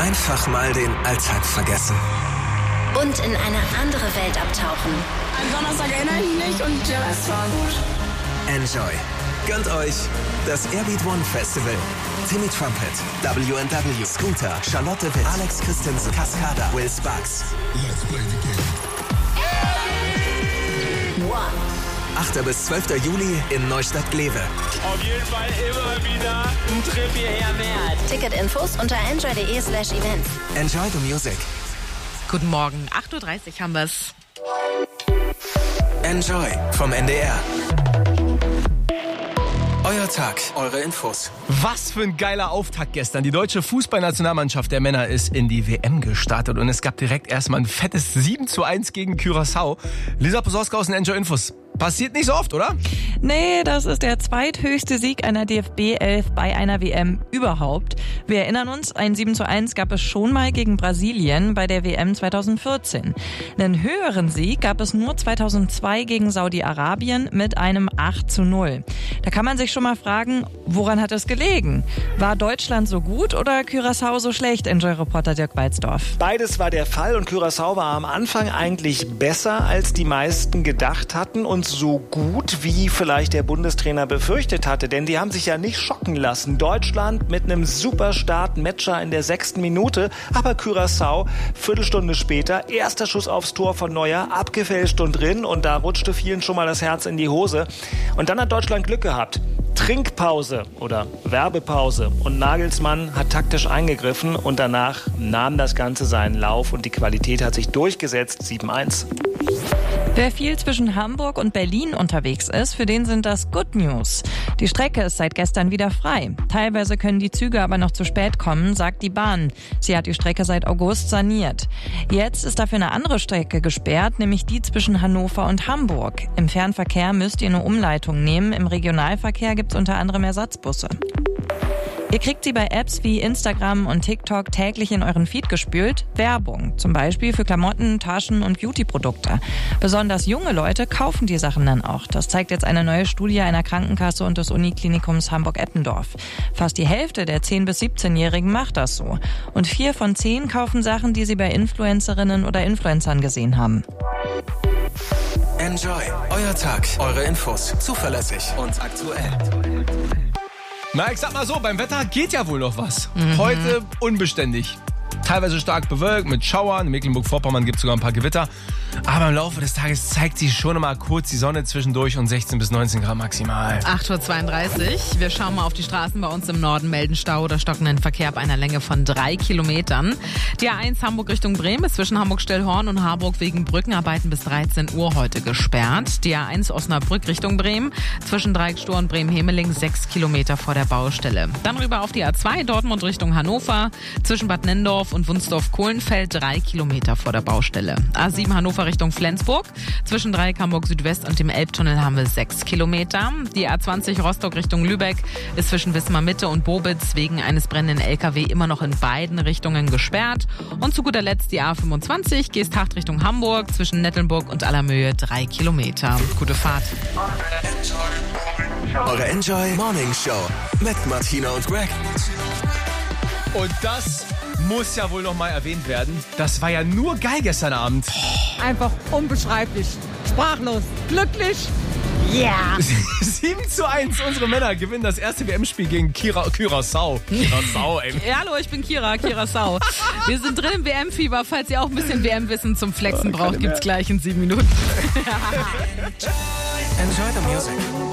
Einfach mal den Alltag vergessen. Und in eine andere Welt abtauchen. Am Donnerstag erinnere ich mich und der Rest war gut. Enjoy. Gönnt euch das Airbeat One Festival. Timmy Trumpet, W&W, Scooter, Charlotte Witt, Alex Christensen, Cascada, Will Sparks. Let's play the game. One. 8. bis 12. Juli in Neustadt-Glewe. Auf jeden Fall immer wieder ein Trip hierher wert. Ticketinfos unter enjoy.de/events. Enjoy the music. Guten Morgen, 8.30 Uhr haben wir's. Enjoy vom NDR. Euer Tag, eure Infos. Was für ein geiler Auftakt gestern. Die deutsche Fußballnationalmannschaft der Männer ist in die WM gestartet und es gab direkt erstmal ein fettes 7:1 gegen Curaçao. Lisa Posowska aus den Enjoy Infos. Passiert nicht so oft, oder? Nee, das ist der zweithöchste Sieg einer DFB-11 bei einer WM überhaupt. Wir erinnern uns, ein 7:1 gab es schon mal gegen Brasilien bei der WM 2014. Einen höheren Sieg gab es nur 2002 gegen Saudi-Arabien mit einem 8:0. Da kann man sich schon mal fragen, woran hat es gelegen? War Deutschland so gut oder Curaçao so schlecht, Enjoy-Reporter Dirk Walzdorf? Beides war der Fall und Curaçao war am Anfang eigentlich besser, als die meisten gedacht hatten und so gut, wie vielleicht der Bundestrainer befürchtet hatte, denn die haben sich ja nicht schocken lassen. Deutschland mit einem super Start, Metscher in der 6. Minute, aber Curaçao, Viertelstunde später, erster Schuss aufs Tor von Neuer, abgefälscht und drin und da rutschte vielen schon mal das Herz in die Hose. Und dann hat Deutschland Glück gehabt. Trinkpause oder Werbepause und Nagelsmann hat taktisch eingegriffen und danach nahm das Ganze seinen Lauf und die Qualität hat sich durchgesetzt, 7:1. Wer viel zwischen Hamburg und Berlin unterwegs ist, für den sind das Good News. Die Strecke ist seit gestern wieder frei. Teilweise können die Züge aber noch zu spät kommen, sagt die Bahn. Sie hat die Strecke seit August saniert. Jetzt ist dafür eine andere Strecke gesperrt, nämlich die zwischen Hannover und Hamburg. Im Fernverkehr müsst ihr eine Umleitung nehmen. Im Regionalverkehr gibt's unter anderem Ersatzbusse. Ihr kriegt sie bei Apps wie Instagram und TikTok täglich in euren Feed gespült. Werbung, zum Beispiel für Klamotten, Taschen und Beauty-Produkte. Besonders junge Leute kaufen die Sachen dann auch. Das zeigt jetzt eine neue Studie einer Krankenkasse und des Uniklinikums Hamburg-Eppendorf. Fast die Hälfte der 10- bis 17-Jährigen macht das so. Und 4 von 10 kaufen Sachen, die sie bei Influencerinnen oder Influencern gesehen haben. Enjoy. Euer Tag, eure Infos. Zuverlässig und aktuell. Na, ich sag mal so, beim Wetter geht ja wohl noch was. Heute unbeständig. Teilweise stark bewölkt mit Schauern. In Mecklenburg-Vorpommern gibt es sogar ein paar Gewitter. Aber im Laufe des Tages zeigt sich schon mal kurz die Sonne zwischendurch und 16 bis 19 Grad maximal. 8.32 Uhr. Wir schauen mal auf die Straßen bei uns im Norden, melden Stau oder stockenden Verkehr ab einer Länge von 3 Kilometern. Die A1 Hamburg Richtung Bremen ist zwischen Hamburg-Stellhorn und Harburg wegen Brückenarbeiten bis 13 Uhr heute gesperrt. Die A1 Osnabrück Richtung Bremen zwischen Dreieckstor und Bremen-Hemeling 6 Kilometer vor der Baustelle. Dann rüber auf die A2 Dortmund Richtung Hannover zwischen Bad Nennendorf und Wunsdorf-Kohlenfeld 3 Kilometer vor der Baustelle. A7 Hannover Richtung Flensburg. Zwischen Dreieck Hamburg Südwest und dem Elbtunnel haben wir 6 Kilometer. Die A20 Rostock Richtung Lübeck ist zwischen Wismar Mitte und Bobitz wegen eines brennenden LKW immer noch in beiden Richtungen gesperrt. Und zu guter Letzt die A25 Geesthacht Richtung Hamburg zwischen Nettelnburg und Allermöhe 3 Kilometer. Gute Fahrt. Eure Enjoy Morning Show mit Martina und Greg. Und das muss ja wohl noch mal erwähnt werden. Das war ja nur geil gestern Abend. Einfach unbeschreiblich. Sprachlos. Glücklich. Ja. 7:1. Unsere Männer gewinnen das erste WM-Spiel gegen Curaçao. Curaçao, ey. Ja, hallo, ich bin Curaçao. Wir sind drin im WM-Fieber. Falls ihr auch ein bisschen WM-Wissen zum Flexen braucht, gibt's gleich in 7 Minuten. Enjoy the music.